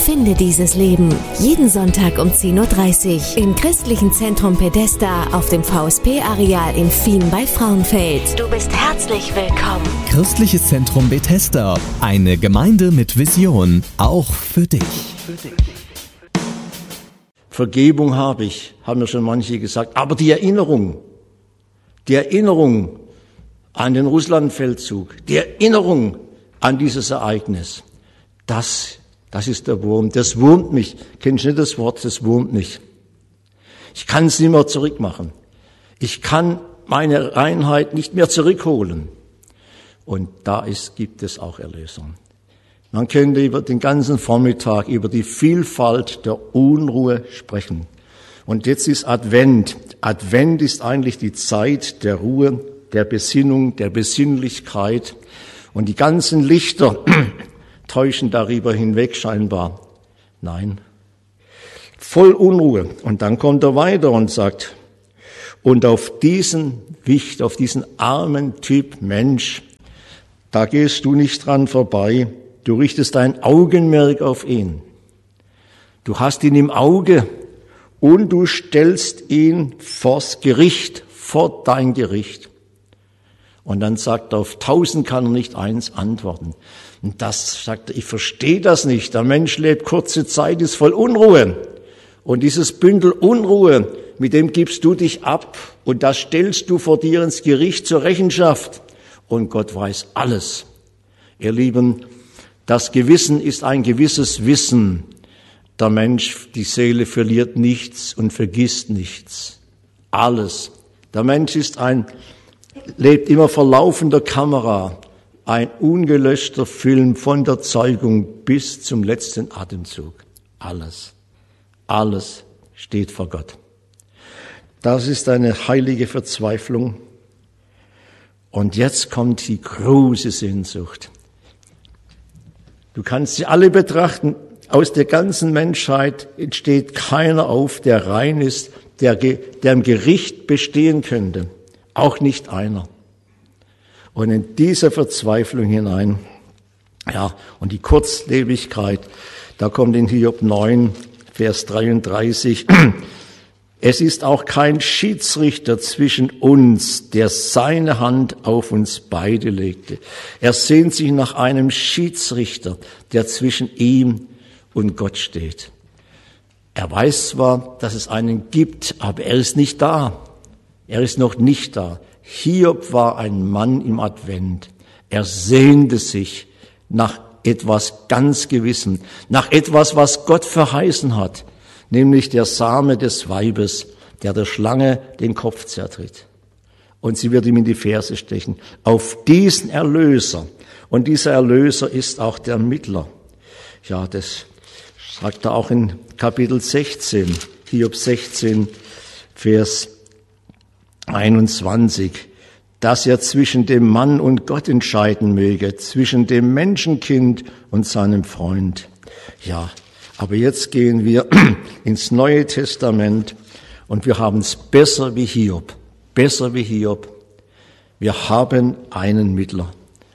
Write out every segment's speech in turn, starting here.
Finde dieses Leben. Jeden Sonntag um 10.30 Uhr im Christlichen Zentrum Bethesda auf dem VSP-Areal in Fien bei Frauenfeld. Du bist herzlich willkommen. Christliches Zentrum Bethesda. Eine Gemeinde mit Vision. Auch für dich. Vergebung habe ich, haben mir schon manche gesagt. Aber die Erinnerung an den Russlandfeldzug, die Erinnerung an dieses Ereignis, das ist der Wurm. Das wurmt mich. Kennst du nicht das Wort? Das wurmt mich. Ich kann es nicht mehr zurückmachen. Ich kann meine Reinheit nicht mehr zurückholen. Und gibt es auch Erlösung. Man könnte über den ganzen Vormittag über die Vielfalt der Unruhe sprechen. Und jetzt ist Advent. Advent ist eigentlich die Zeit der Ruhe, der Besinnung, der Besinnlichkeit. Und die ganzen Lichter täuschen darüber hinweg scheinbar. Nein, voll Unruhe. Und dann kommt er weiter und sagt, und auf diesen Wicht, auf diesen armen Typ Mensch, da gehst du nicht dran vorbei. Du richtest dein Augenmerk auf ihn. Du hast ihn im Auge und du stellst ihn vors Gericht, vor dein Gericht. Und dann sagt er, auf 1000 kann er nicht eins antworten. Und das sagt er, ich verstehe das nicht. Der Mensch lebt kurze Zeit, ist voll Unruhe. Und dieses Bündel Unruhe, mit dem gibst du dich ab. Und das stellst du vor dir ins Gericht zur Rechenschaft. Und Gott weiß alles. Ihr Lieben, das Gewissen ist ein gewisses Wissen. Der Mensch, die Seele verliert nichts und vergisst nichts. Alles. Der Mensch lebt immer vor laufender Kamera. Ein ungelöschter Film von der Zeugung bis zum letzten Atemzug. Alles steht vor Gott. Das ist eine heilige Verzweiflung. Und jetzt kommt die große Sehnsucht. Du kannst sie alle betrachten. Aus der ganzen Menschheit entsteht keiner auf, der rein ist, der im Gericht bestehen könnte. Auch nicht einer. Und in diese Verzweiflung hinein, und die Kurzlebigkeit, da kommt in Hiob 9, Vers 33, es ist auch kein Schiedsrichter zwischen uns, der seine Hand auf uns beide legte. Er sehnt sich nach einem Schiedsrichter, der zwischen ihm und Gott steht. Er weiß zwar, dass es einen gibt, aber er ist nicht da. Er ist noch nicht da. Hiob war ein Mann im Advent. Er sehnte sich nach etwas ganz Gewissem, nach etwas, was Gott verheißen hat, nämlich der Same des Weibes, der Schlange den Kopf zertritt. Und sie wird ihm in die Ferse stechen. Auf diesen Erlöser. Und dieser Erlöser ist auch der Mittler. Ja, das sagt er auch in Kapitel 16, Hiob 16, Vers 21, dass er zwischen dem Mann und Gott entscheiden möge, zwischen dem Menschenkind und seinem Freund. Ja, aber jetzt gehen wir ins Neue Testament und wir haben es besser wie Hiob. Besser wie Hiob. Wir haben einen Mittler,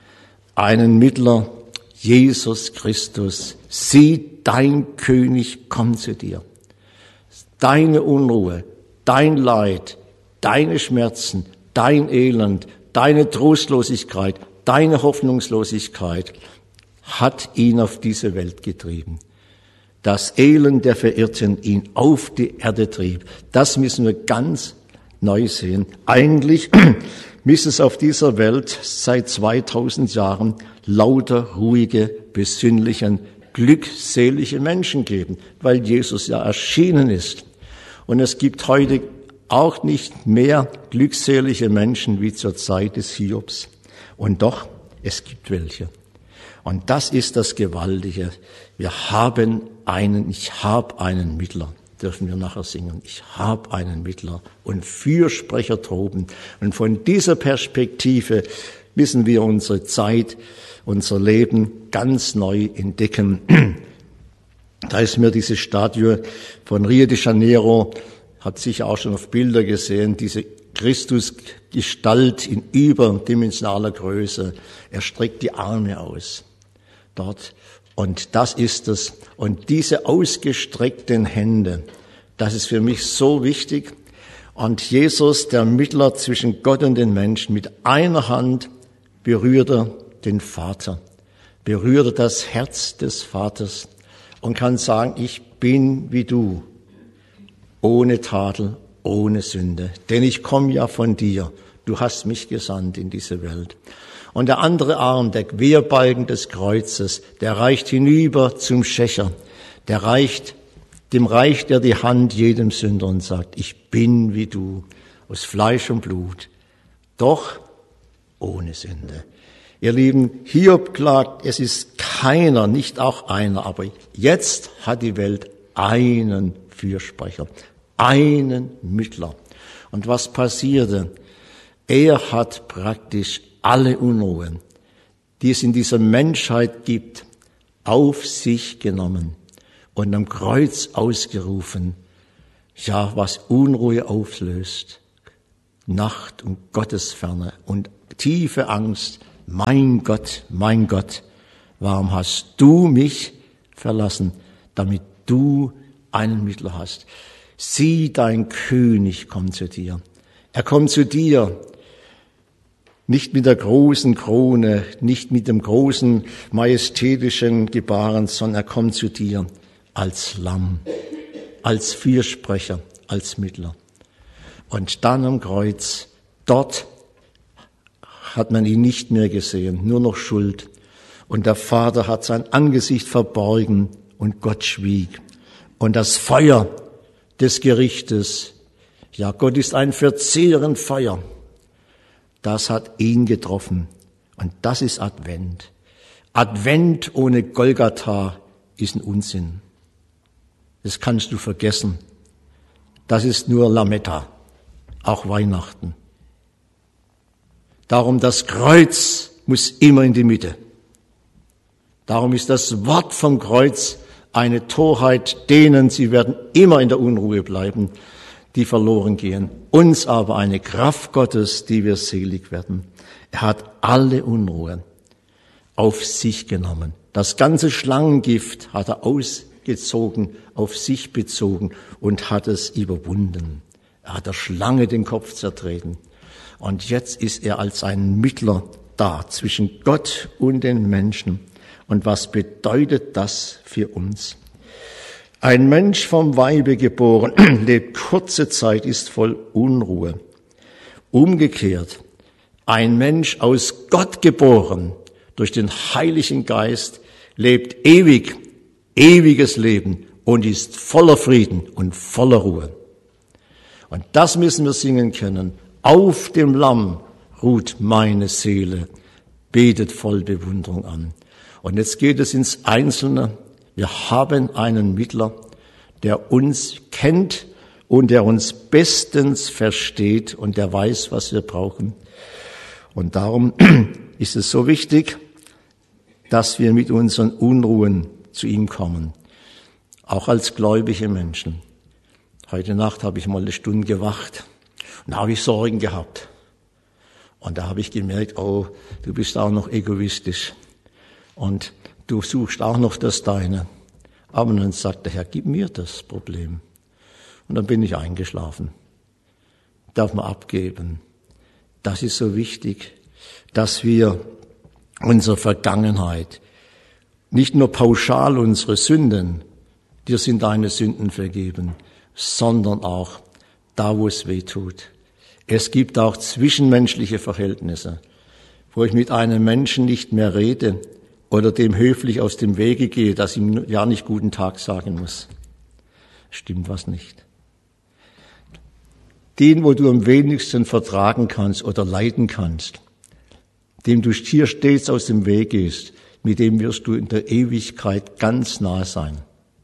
Jesus Christus. Sieh, dein König kommt zu dir. Deine Unruhe, dein Leid, deine Schmerzen, dein Elend, deine Trostlosigkeit, deine Hoffnungslosigkeit hat ihn auf diese Welt getrieben. Das Elend der Verirrten ihn auf die Erde trieb. Das müssen wir ganz neu sehen. Eigentlich müsste es auf dieser Welt seit 2000 Jahren lauter, ruhige, besinnliche, glückselige Menschen geben, weil Jesus ja erschienen ist. Und es gibt heute auch nicht mehr glückselige Menschen wie zur Zeit des Hiobs. Und doch, es gibt welche. Und das ist das Gewaltige. Ich habe einen Mittler, dürfen wir nachher singen. Ich habe einen Mittler und Fürsprecher toben. Und von dieser Perspektive müssen wir unsere Zeit, unser Leben ganz neu entdecken. Da ist mir diese Statue von Rio de Janeiro, hat sicher auch schon auf Bilder gesehen, diese Christusgestalt in überdimensionaler Größe. Er streckt die Arme aus. Dort. Und das ist es. Und diese ausgestreckten Hände, das ist für mich so wichtig. Und Jesus, der Mittler zwischen Gott und den Menschen, mit einer Hand berührt er den Vater, berührt er das Herz des Vaters und kann sagen, ich bin wie du, ohne Tadel, ohne Sünde. Denn ich komme ja von dir. Du hast mich gesandt in diese Welt. Und der andere Arm, der Querbalken des Kreuzes, der reicht hinüber zum Schächer. Dem reicht er die Hand jedem Sünder und sagt, ich bin wie du, aus Fleisch und Blut, doch ohne Sünde. Ihr Lieben, Hiob klagt, es ist keiner, nicht auch einer, aber jetzt hat die Welt einen Fürsprecher, einen Mittler. Und was passierte? Er hat praktisch alle Unruhen, die es in dieser Menschheit gibt, auf sich genommen und am Kreuz ausgerufen. Ja, was Unruhe auslöst, Nacht und Gottesferne und tiefe Angst. Mein Gott, warum hast du mich verlassen, damit du einen Mittler hast? Sieh, dein König kommt zu dir. Er kommt zu dir, nicht mit der großen Krone, nicht mit dem großen majestätischen Gebaren, sondern er kommt zu dir als Lamm, als Fürsprecher, als Mittler. Und dann am Kreuz, dort hat man ihn nicht mehr gesehen, nur noch Schuld. Und der Vater hat sein Angesicht verborgen und Gott schwieg. Und das Feuer des Gerichtes, ja, Gott ist ein verzehrend Feuer, das hat ihn getroffen. Und das ist Advent. Advent ohne Golgatha ist ein Unsinn. Das kannst du vergessen. Das ist nur Lametta, auch Weihnachten. Darum, das Kreuz muss immer in die Mitte. Darum ist das Wort vom Kreuz eine Torheit denen, sie werden immer in der Unruhe bleiben, die verloren gehen. Uns aber eine Kraft Gottes, die wir selig werden. Er hat alle Unruhe auf sich genommen. Das ganze Schlangengift hat er ausgezogen, auf sich bezogen und hat es überwunden. Er hat der Schlange den Kopf zertreten. Und jetzt ist er als ein Mittler da zwischen Gott und den Menschen. Und was bedeutet das für uns? Ein Mensch vom Weibe geboren, lebt kurze Zeit, ist voll Unruhe. Umgekehrt, ein Mensch aus Gott geboren, durch den Heiligen Geist, lebt ewiges Leben und ist voller Frieden und voller Ruhe. Und das müssen wir singen können. Auf dem Lamm ruht meine Seele, betet voll Bewunderung an. Und jetzt geht es ins Einzelne. Wir haben einen Mittler, der uns kennt und der uns bestens versteht und der weiß, was wir brauchen. Und darum ist es so wichtig, dass wir mit unseren Unruhen zu ihm kommen, auch als gläubige Menschen. Heute Nacht habe ich mal eine Stunde gewacht und da habe ich Sorgen gehabt. Und da habe ich gemerkt, oh, du bist auch noch egoistisch und du suchst auch noch das Deine. Aber dann sagt der Herr, gib mir das Problem. Und dann bin ich eingeschlafen. Darf man abgeben. Das ist so wichtig, dass wir unsere Vergangenheit, nicht nur pauschal unsere Sünden, dir sind deine Sünden vergeben, sondern auch da, wo es weh tut. Es gibt auch zwischenmenschliche Verhältnisse, wo ich mit einem Menschen nicht mehr rede oder dem höflich aus dem Wege gehe, dass ich ihm ja nicht guten Tag sagen muss. Stimmt was nicht. Den, wo du am wenigsten vertragen kannst oder leiden kannst, dem du hier stets aus dem Weg gehst, mit dem wirst du in der Ewigkeit ganz nahe sein.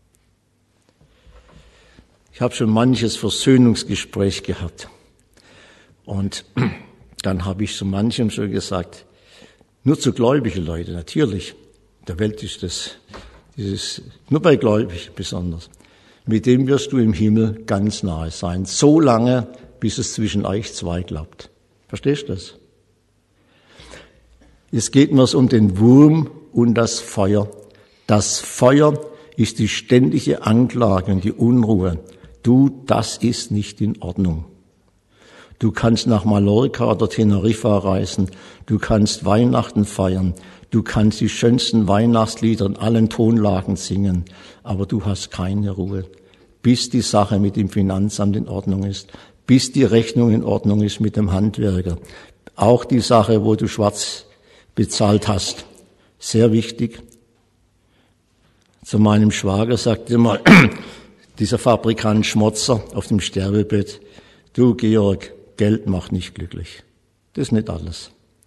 Ich habe schon manches Versöhnungsgespräch gehabt. Und dann habe ich zu manchem schon gesagt, nur zu gläubigen Leuten, natürlich. In der Welt ist das nur bei Gläubigen besonders. Mit dem wirst du im Himmel ganz nahe sein. So lange, bis es zwischen euch zwei klappt. Verstehst du das? Es geht mir um den Wurm und das Feuer, Das Feuer ist die ständige Anklage und die Unruhe. Du, das ist nicht in Ordnung. Du kannst nach Mallorca oder Teneriffa reisen. Du kannst Weihnachten feiern. Du kannst die schönsten Weihnachtslieder in allen Tonlagen singen. Aber du hast keine Ruhe, bis die Sache mit dem Finanzamt in Ordnung ist, bis die Rechnung in Ordnung ist mit dem Handwerker. Auch die Sache, wo du schwarz bezahlt hast. Sehr wichtig. Zu meinem Schwager sagte mal dieser Fabrikant Schmotzer auf dem Sterbebett: Du, Georg, Geld macht nicht glücklich. Das ist nicht alles.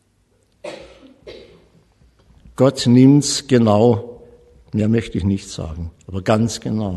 Gott nimmt's genau, mehr möchte ich nicht sagen, aber ganz genau.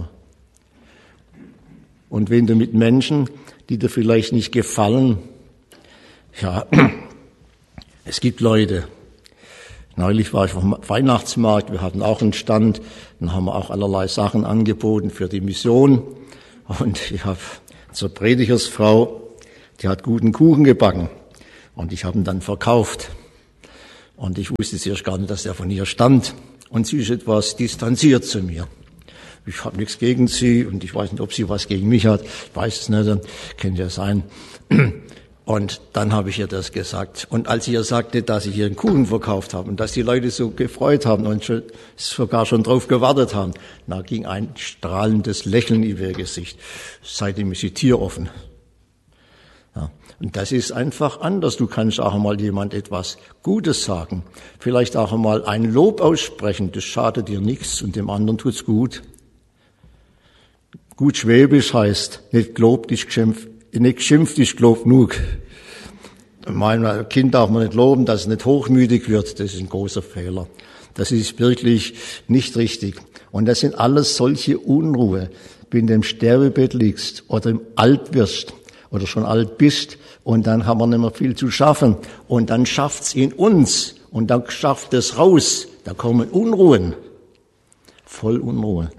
Und wenn du mit Menschen, die dir vielleicht nicht gefallen, ja, es gibt Leute. Neulich war ich auf dem Weihnachtsmarkt, wir hatten auch einen Stand, dann haben wir auch allerlei Sachen angeboten für die Mission. Und ich habe zur Predigersfrau, die hat guten Kuchen gebacken und ich habe ihn dann verkauft. Und ich wusste zuerst gar nicht, dass der von ihr stammt. Und sie ist etwas distanziert zu mir. Ich habe nichts gegen sie und ich weiß nicht, ob sie was gegen mich hat. Ich weiß es nicht, könnte ja sein. Und dann habe ich ihr das gesagt. Und als ich ihr sagte, dass ich ihren Kuchen verkauft habe und dass die Leute so gefreut haben und sogar schon drauf gewartet haben, da ging ein strahlendes Lächeln über ihr Gesicht. Seitdem ist die Tür offen. Ja, und das ist einfach anders. Du kannst auch einmal jemand etwas Gutes sagen. Vielleicht auch einmal ein Lob aussprechen. Das schadet dir nichts und dem anderen tut's gut. Gut Schwäbisch heißt, nicht geschimpft ist Lob genug. Mein Kind darf man nicht loben, dass es nicht hochmütig wird. Das ist ein großer Fehler. Das ist wirklich nicht richtig. Und das sind alles solche Unruhe. Wenn du im Sterbebett liegst oder im alt wirst oder schon alt bist und dann haben wir nicht mehr viel zu schaffen und dann schafft's in uns und dann schafft es raus. Da kommen Unruhen. Voll Unruhe.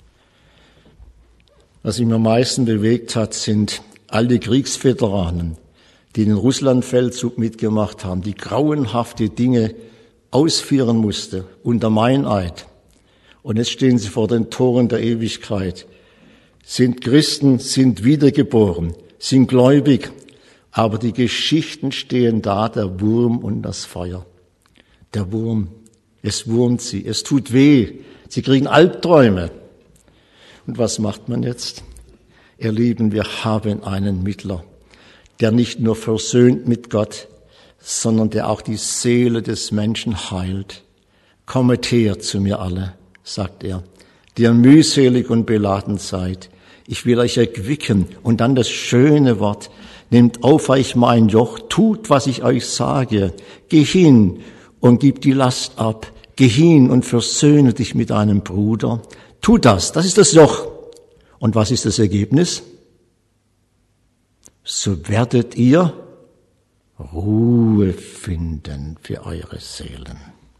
Was mich am meisten bewegt hat, sind all die Kriegsveteranen, die den Russlandfeldzug mitgemacht haben, die grauenhafte Dinge ausführen mussten unter Meineid. Und jetzt stehen sie vor den Toren der Ewigkeit, sind Christen, sind wiedergeboren, sind gläubig, aber die Geschichten stehen da, der Wurm und das Feuer. Der Wurm, es wurmt sie, es tut weh, sie kriegen Albträume. Und was macht man jetzt? Ihr Lieben, wir haben einen Mittler, der nicht nur versöhnt mit Gott, sondern der auch die Seele des Menschen heilt. Kommet her zu mir alle, sagt er, die ihr mühselig und beladen seid. Ich will euch erquicken. Und dann das schöne Wort: Nehmt auf euch mein Joch, tut, was ich euch sage. Geh hin und gib die Last ab. Geh hin und versöhne dich mit deinem Bruder. Tu das, das ist das Joch. Und was ist das Ergebnis? So werdet ihr Ruhe finden für eure Seelen.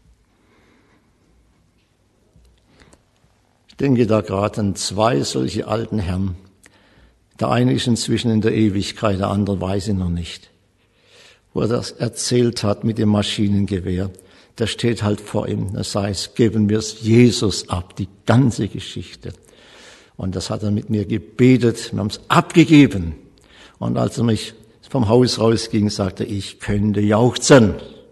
Ich denke da gerade an zwei solche alten Herren. Der eine ist inzwischen in der Ewigkeit, der andere weiß ich noch nicht. Wo er das erzählt hat mit dem Maschinengewehr, der steht halt vor ihm. Das heißt, geben wir es Jesus ab, die ganze Geschichte. Und das hat er mit mir gebetet, wir haben es abgegeben. Und als er mich vom Haus rausging, sagte er, ich könnte jauchzen.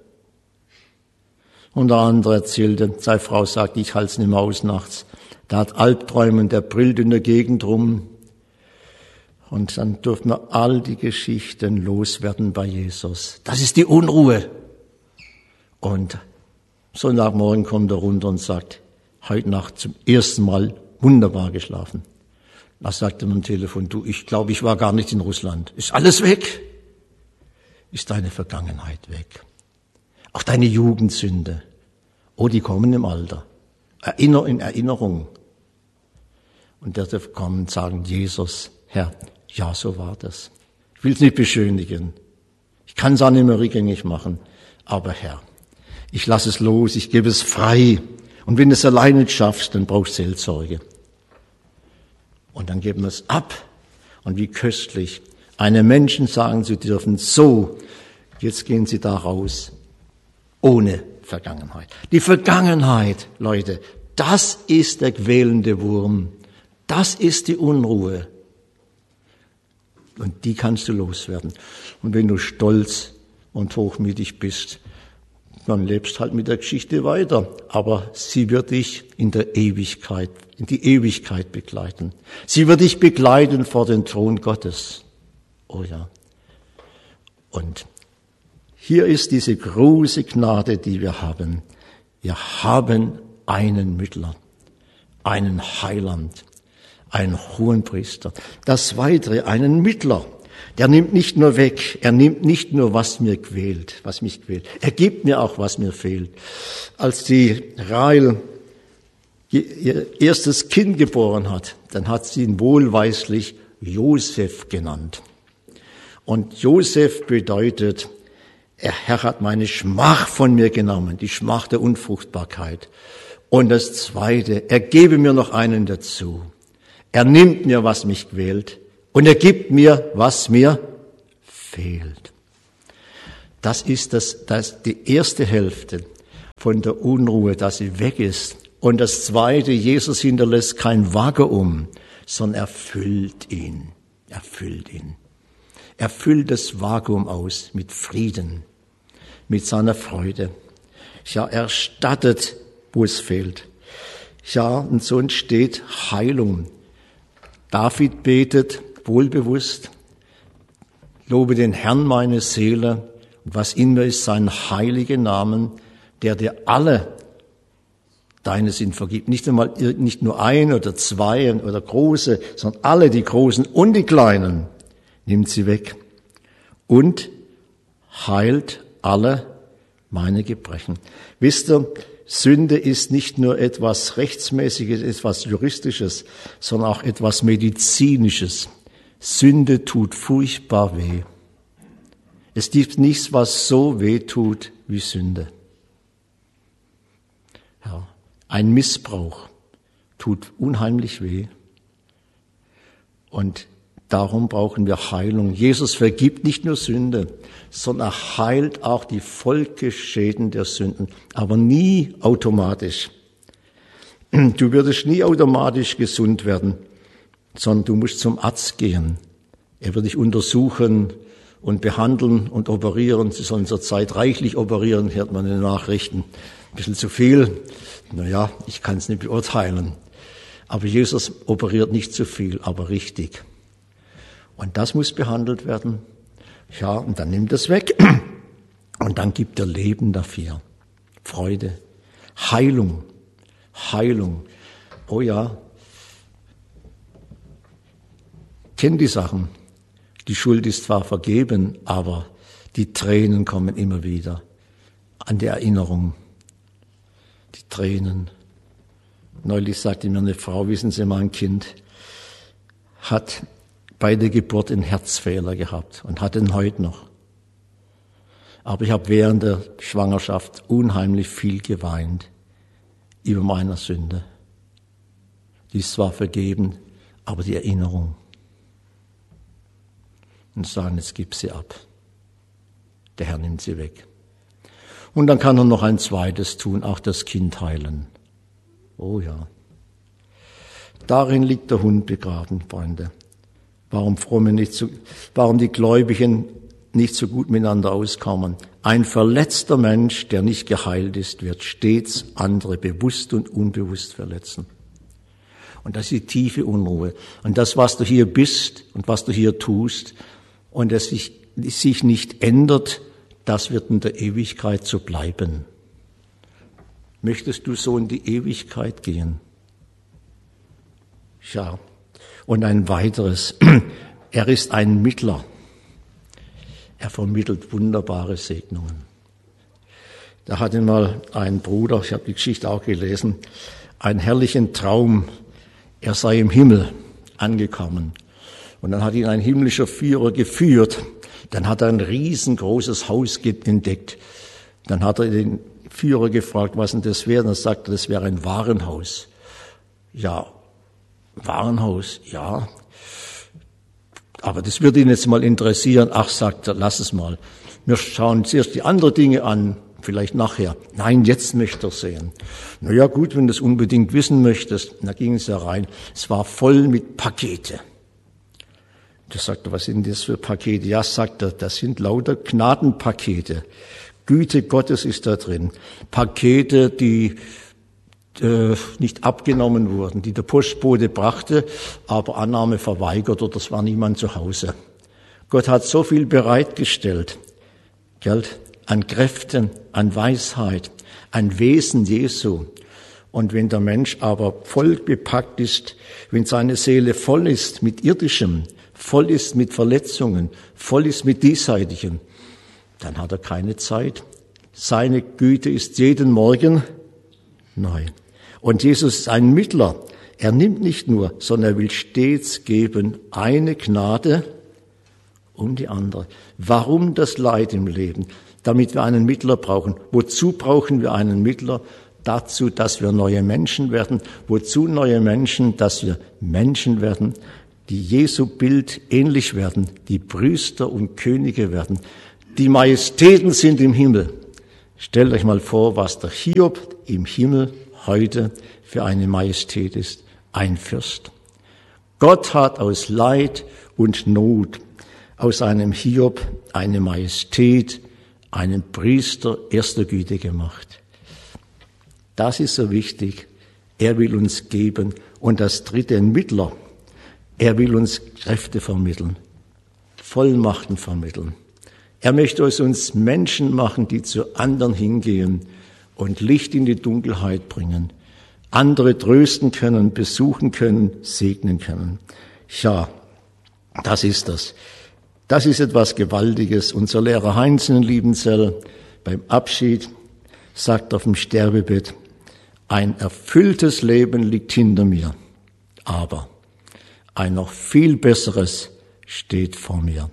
Und der andere erzählte, seine Frau sagte, ich halte es nicht mehr aus nachts. Der hat Albträume, der brillt in der Gegend rum. Und dann durften wir all die Geschichten loswerden bei Jesus. Das ist die Unruhe. Und Sonntagmorgen kommt er runter und sagt, heute Nacht zum ersten Mal wunderbar geschlafen. Da sagte man am Telefon, du, ich glaube, ich war gar nicht in Russland. Ist alles weg? Ist deine Vergangenheit weg? Auch deine Jugendsünde. Oh, die kommen im Alter. In Erinnerung. Und der darf kommen und sagen, Jesus, Herr, ja, so war das. Ich will es nicht beschönigen. Ich kann es auch nicht mehr rückgängig machen. Aber Herr, ich lasse es los, ich gebe es frei. Und wenn du es alleine nicht schaffst, dann brauchst du Seelsorge. Und dann geben wir es ab. Und wie köstlich, einem Menschen sagen zu dürfen, so, jetzt gehen Sie da raus, ohne Vergangenheit. Die Vergangenheit, Leute, Das ist der quälende Wurm. Das ist die Unruhe. Und die kannst du loswerden. Und wenn du stolz und hochmütig bist, dann lebst halt mit der Geschichte weiter. Aber sie wird dich in die Ewigkeit begleiten. Sie wird dich begleiten vor den Thron Gottes. Oh ja. Und hier ist diese große Gnade, die wir haben. Wir haben einen Mittler, einen Heiland, einen Hohenpriester. Das Weitere, einen Mittler. Der nimmt nicht nur weg, er nimmt nicht nur, was mich quält. Er gibt mir auch, was mir fehlt. Als die Rahel ihr erstes Kind geboren hat, dann hat sie ihn wohlweislich Josef genannt. Und Josef bedeutet, der Herr hat meine Schmach von mir genommen, die Schmach der Unfruchtbarkeit. Und das Zweite, er gebe mir noch einen dazu. Er nimmt mir, was mich quält, und er gibt mir, was mir fehlt. Das ist die erste Hälfte von der Unruhe, dass sie weg ist. Und das Zweite, Jesus hinterlässt kein Vakuum, sondern er füllt ihn. Er füllt ihn. Er füllt das Vakuum aus mit Frieden, mit seiner Freude. Ja, er stattet, wo es fehlt. Ja, und so entsteht Heilung. David betet wohlbewusst, lobe den Herrn meine Seele, und was in mir ist, sein heiligen Namen, der dir alle deine Sünden vergibt. Nicht nur ein oder zwei oder große, sondern alle, die Großen und die Kleinen, nimmt sie weg und heilt alle meine Gebrechen. Wisst ihr, Sünde ist nicht nur etwas Rechtsmäßiges, etwas Juristisches, sondern auch etwas Medizinisches. Sünde tut furchtbar weh. Es gibt nichts, was so weh tut wie Sünde. Ja, ein Missbrauch tut unheimlich weh. Und darum brauchen wir Heilung. Jesus vergibt nicht nur Sünde, sondern er heilt auch die Folgeschäden der Sünden, aber nie automatisch. Du würdest nie automatisch gesund werden, sondern du musst zum Arzt gehen. Er wird dich untersuchen und behandeln und operieren. Sie sollen zurzeit reichlich operieren, hört man in den Nachrichten. Ein bisschen zu viel. Naja, ich kann es nicht beurteilen. Aber Jesus operiert nicht zu viel, aber richtig. Und das muss behandelt werden. Ja, und dann nimmt es weg. Und dann gibt er Leben dafür. Freude. Heilung. Heilung. Oh ja. Kennt die Sachen. Die Schuld ist zwar vergeben, aber die Tränen kommen immer wieder an die Erinnerung. Die Tränen. Neulich sagte mir eine Frau, wissen Sie, mein Kind hat bei der Geburt einen Herzfehler gehabt und hat ihn heute noch. Aber ich habe während der Schwangerschaft unheimlich viel geweint über meine Sünde. Die ist zwar vergeben, aber die Erinnerung. Und sagen, jetzt gib sie ab. Der Herr nimmt sie weg. Und dann kann er noch ein zweites tun, auch das Kind heilen. Oh ja. Darin liegt der Hund begraben, Freunde. Warum die Gläubigen nicht so gut miteinander auskommen. Ein verletzter Mensch, der nicht geheilt ist, wird stets andere bewusst und unbewusst verletzen. Und das ist die tiefe Unruhe. Und das, was du hier bist und was du hier tust und das sich nicht ändert, das wird in der Ewigkeit so bleiben. Möchtest du so in die Ewigkeit gehen? Ja. Und ein weiteres. Er ist ein Mittler. Er vermittelt wunderbare Segnungen. Da hatte mal ein Bruder, ich habe die Geschichte auch gelesen, einen herrlichen Traum. Er sei im Himmel angekommen. Und dann hat ihn ein himmlischer Führer geführt. Dann hat er ein riesengroßes Haus entdeckt. Dann hat er den Führer gefragt, was denn das wäre. Dann sagte er, das wäre ein Warenhaus. Ja, Warenhaus, ja. Aber das würde ihn jetzt mal interessieren. Ach, sagt er, lass es mal. Wir schauen zuerst die anderen Dinge an. vielleicht nachher. Nein, jetzt möchte er sehen. Na ja, gut, wenn du es unbedingt wissen möchtest. Und da ging es ja rein. Es war voll mit Pakete. Da sagt er, was sind das für Pakete? Ja, sagt er, das sind lauter Gnadenpakete. Güte Gottes ist da drin. Pakete, die nicht abgenommen wurden, die der Postbote brachte, aber Annahme verweigert oder es war niemand zu Hause. Gott hat so viel bereitgestellt, Geld, an Kräften, an Weisheit, an Wesen Jesu. Und wenn der Mensch aber voll bepackt ist, wenn seine Seele voll ist mit Irdischem, voll ist mit Verletzungen, voll ist mit Diesseitigem, dann hat er keine Zeit. Seine Güte ist jeden Morgen neu. Und Jesus ist ein Mittler. Er nimmt nicht nur, sondern er will stets geben, eine Gnade um die andere. Warum das Leid im Leben? Damit wir einen Mittler brauchen. Wozu brauchen wir einen Mittler? Dazu, dass wir neue Menschen werden. Wozu neue Menschen? Dass wir Menschen werden, die Jesu Bild ähnlich werden, die Priester und Könige werden. Die Majestäten sind im Himmel. Stellt euch mal vor, was der Hiob im Himmel heute für eine Majestät ist. Ein Fürst. Gott hat aus Leid und Not, aus einem Hiob eine Majestät, einen Priester erster Güte gemacht. Das ist so wichtig. Er will uns geben. Und das dritte, ein Mittler. Er will uns Kräfte vermitteln, Vollmachten vermitteln. Er möchte aus uns Menschen machen, die zu anderen hingehen und Licht in die Dunkelheit bringen, andere trösten können, besuchen können, segnen können. Ja, das ist das. Das ist etwas Gewaltiges. Unser Lehrer Heinz in Liebenzell beim Abschied sagt auf dem Sterbebett, ein erfülltes Leben liegt hinter mir, aber ein noch viel besseres steht vor mir.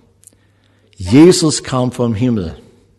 Jesus kam vom Himmel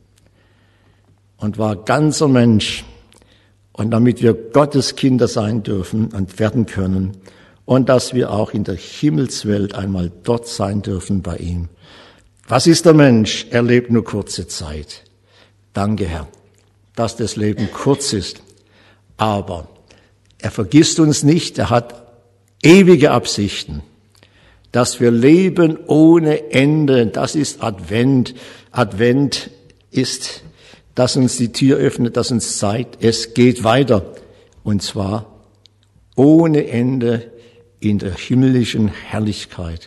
und war ganzer Mensch. Und damit wir Gottes Kinder sein dürfen und werden können und dass wir auch in der Himmelswelt einmal dort sein dürfen bei ihm. Was ist der Mensch? Er lebt nur kurze Zeit. Danke, Herr, dass das Leben kurz ist. Aber er vergisst uns nicht, er hat ewige Absichten. Dass wir leben ohne Ende, das ist Advent. Advent ist, dass uns die Tür öffnet, dass uns zeigt, es geht weiter. Und zwar ohne Ende in der himmlischen Herrlichkeit.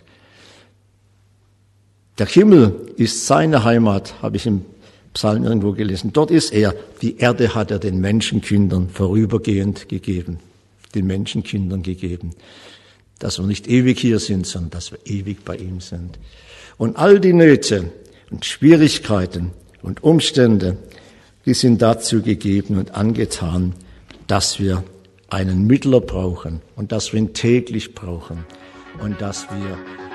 Der Himmel ist seine Heimat, habe ich im Psalm irgendwo gelesen. Dort ist er. Die Erde hat er den Menschenkindern vorübergehend gegeben. Den Menschenkindern gegeben. Dass wir nicht ewig hier sind, sondern dass wir ewig bei ihm sind. Und all die Nöte und Schwierigkeiten und Umstände, die sind dazu gegeben und angetan, dass wir einen Mittler brauchen und dass wir ihn täglich brauchen und dass wir